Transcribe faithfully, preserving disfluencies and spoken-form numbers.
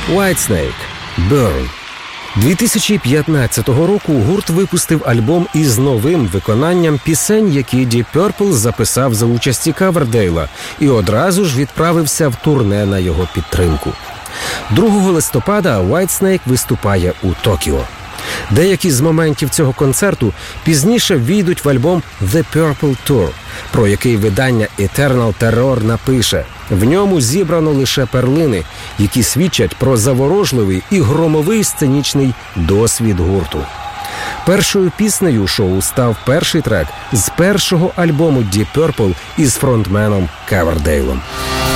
Whitesnake – «Burn». дві тисячі п'ятнадцятого року гурт випустив альбом із новим виконанням пісень, які Deep Purple записав за участі Ковердейла, і одразу ж відправився в турне на його підтримку. другого листопада Whitesnake виступає у Токіо. Деякі з моментів цього концерту пізніше війдуть в альбом «The Purple Tour», про який видання Eternal Terror напише: в ньому зібрано лише перлини, які свідчать про заворожливий і громовий сценічний досвід гурту. Першою піснею шоу став перший трек з першого альбому Deep Purple із фронтменом Ковердейлом.